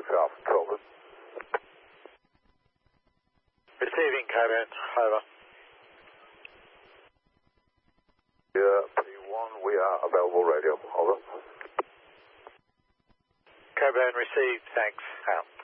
Alpha 12. Receiving K-band, over. Yeah, P1, we are available radio, over. K-band received, thanks, out.